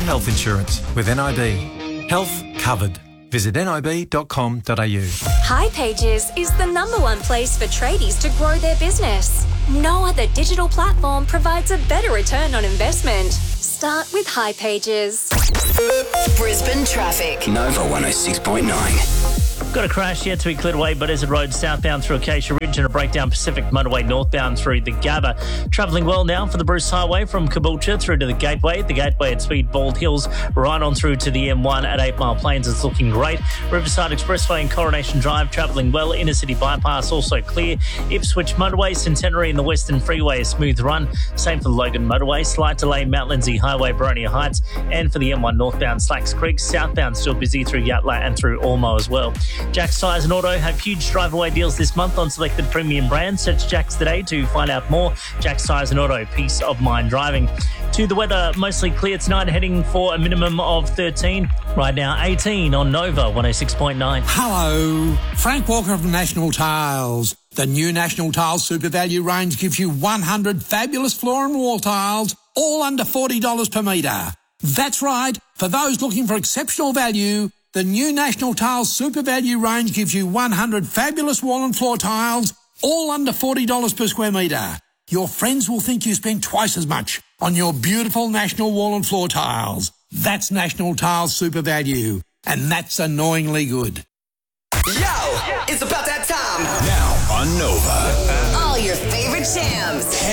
health insurance with NIB. Health covered. Visit nib.com.au. hipages is the #1 place for tradies to grow their business. No other digital platform provides a better return on investment. Start with hipages. Brisbane traffic. Nova 106.9. Got a crash yet to be cleared away, Buddhism Road southbound through Acacia Ridge and a breakdown Pacific Motorway northbound through the Gabba. Travelling well now for the Bruce Highway from Caboolture through to the Gateway at Speed Bald Hills, right on through to the M1 at 8 Mile Plains. It's looking great. Riverside Expressway and Coronation Drive travelling well. Inner City Bypass also clear. Ipswich Motorway, Centenary and the Western Freeway a smooth run. Same for the Logan Motorway. Slight delay Mount Lindsay Highway, Boronia Heights. And for the M1 northbound Slacks Creek, southbound still busy through Yatala and through Ormo as well. Jack's Tyres and Auto have huge drive-away deals this month on selected premium brands. Search Jack's today to find out more. Jack's Tyres and Auto, peace of mind driving. To the weather, mostly clear tonight, heading for a minimum of 13. Right now, 18 on Nova 106.9. Hello, Frank Walker from National Tiles. The new National Tiles Super Value range gives you 100 fabulous floor and wall tiles, all under $40 per metre. That's right, for those looking for exceptional value, the new National Tiles Super Value range gives you 100 fabulous wall and floor tiles, all under $40 per square metre. Your friends will think you spent twice as much on your beautiful National wall and floor tiles. That's National Tiles Super Value, and that's annoyingly good. Yo, it's about that time. Now on Nova. All your favorite jams.